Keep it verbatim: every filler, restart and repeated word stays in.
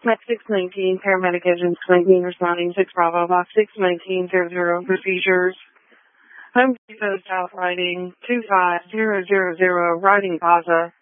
Met six nineteen, paramedic agents nineteen responding, six Bravo, box six nineteen, zero zero, procedures. Home Depot South Riding, two five zero zero zero, Riding Plaza.